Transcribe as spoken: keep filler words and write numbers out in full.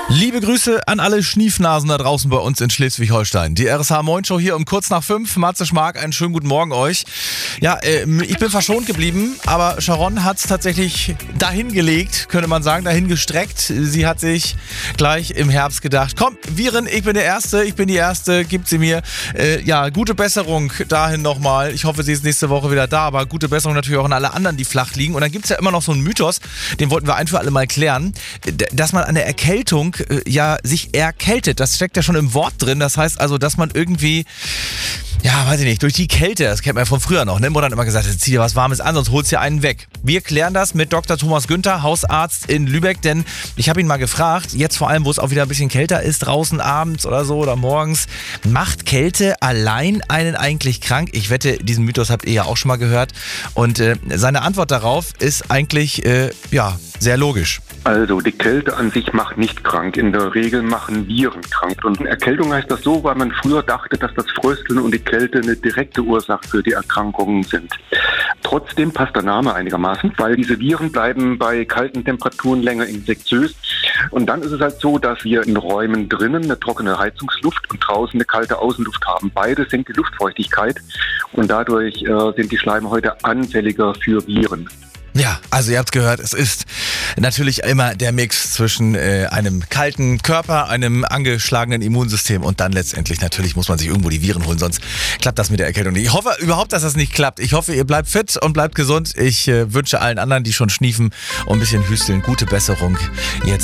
Liebe Grüße an alle Schniefnasen da draußen bei uns in Schleswig-Holstein. Die R S H Moin Show hier um kurz nach fünf. Matze Schmark, einen schönen guten Morgen euch. Ja, äh, ich bin verschont geblieben, aber Sharon hat es tatsächlich dahin gelegt, könnte man sagen, dahin gestreckt. Sie hat sich gleich im Herbst gedacht, komm, Viren, ich bin der Erste, ich bin die Erste, gibt sie mir. Äh, ja, gute Besserung dahin nochmal. Ich hoffe, sie ist nächste Woche wieder da, aber gute Besserung natürlich auch an alle anderen, die flach liegen. Und dann gibt es ja immer noch so einen Mythos, den wollten wir ein für alle mal klären, dass man an der Erkältung ja sich erkältet. Das steckt ja schon im Wort drin. Das heißt also, dass man irgendwie, ja, weiß ich nicht, durch die Kälte, das kennt man ja von früher noch, ne? Mutter hat immer gesagt, zieh dir was Warmes an, sonst holst du dir einen weg. Wir klären das mit Doktor Thomas Günther, Hausarzt in Lübeck, denn ich habe ihn mal gefragt, jetzt vor allem, wo es auch wieder ein bisschen kälter ist, draußen abends oder so oder morgens, macht Kälte allein einen eigentlich krank? Ich wette, diesen Mythos habt ihr ja auch schon mal gehört. Und äh, seine Antwort darauf ist eigentlich, äh, ja, sehr logisch. Also die Kälte an sich macht nicht krank. In der Regel machen Viren krank. Und Erkältung heißt das so, weil man früher dachte, dass das Frösteln und die Kälte eine direkte Ursache für die Erkrankungen sind. Trotzdem passt der Name einigermaßen, weil diese Viren bleiben bei kalten Temperaturen länger infektiös. Und dann ist es halt so, dass wir in Räumen drinnen eine trockene Heizungsluft und draußen eine kalte Außenluft haben. Beide senkt die Luftfeuchtigkeit und dadurch äh, sind die Schleimhäute anfälliger für Viren. Ja, also ihr habt gehört, es ist natürlich immer der Mix zwischen äh, einem kalten Körper, einem angeschlagenen Immunsystem und dann letztendlich natürlich muss man sich irgendwo die Viren holen, sonst klappt das mit der Erkältung nicht. Ich hoffe überhaupt, dass das nicht klappt. Ich hoffe, ihr bleibt fit und bleibt gesund. Ich äh, wünsche allen anderen, die schon schniefen und ein bisschen hüsteln, gute Besserung jetzt.